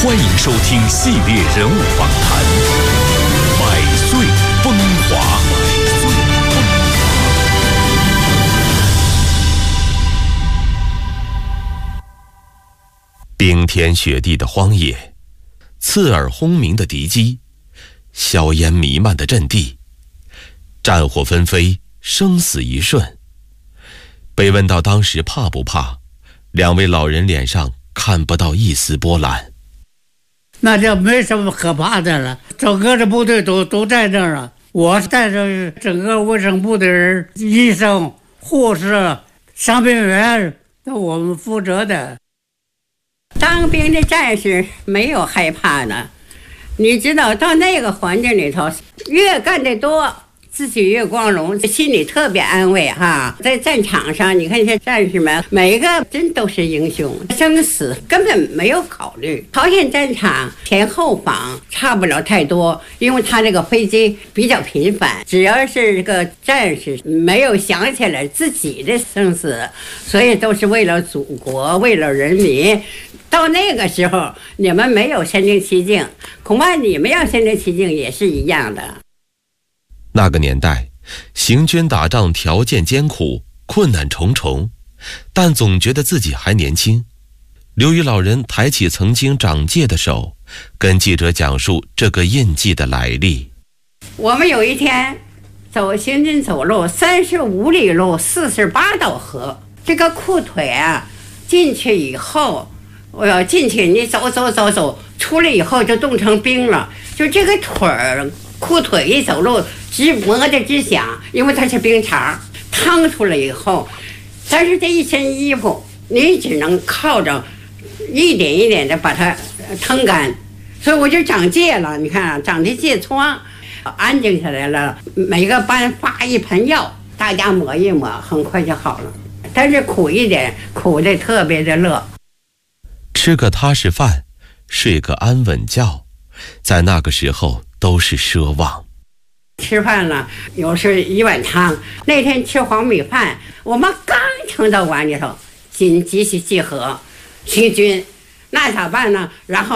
欢迎收听系列人物访谈《百岁风华》。冰天雪地的荒野，刺耳轰鸣的敌机，硝烟弥漫的阵地，战火纷飞，生死一瞬。被问到当时怕不怕，两位老人脸上看不到一丝波澜。 那就没什么可怕的了，整个的部队都在这儿了。我带着整个卫生部的人，医生、护士、伤病员，都我们负责的。 当兵的战士没有害怕的，你知道，到那个环境里头，越干得多，自己越光荣，心里特别安慰哈。在战场上，你看这些战士们，每一个真都是英雄，生死根本没有考虑。朝鲜战场前后方差不了太多，因为他这个飞机比较频繁，只要是这个战士没有想起来自己的生死，所以都是为了祖国，为了人民。到那个时候，你们没有身临其境，恐怕你们要身临其境也是一样的。 那个年代，行军打仗条件艰苦，困难重重，但总觉得自己还年轻。刘宇老人抬起曾经长戒的手，跟记者讲述这个印记的来历。 我们有一天行军走路35里路48道河，这个裤腿啊进去以后，我要进去，你走，出来以后就冻成冰了，就这个裤腿一走路磨得直响，因为它是冰碴烫出来以后，但是这一身衣服你只能靠着一点一点的把它腾干，所以我就长疥了。你看长的疥疮，安静下来了，每个班发一盆药，大家抹一抹，很快就好了。但是苦一点，苦的特别的乐。 吃个踏实饭，睡个安稳觉，在那个时候都是奢望。 吃饭了，有时一碗汤。那天吃黄米饭，我们刚盛到碗里头，紧急集合行军，那咋办呢？然后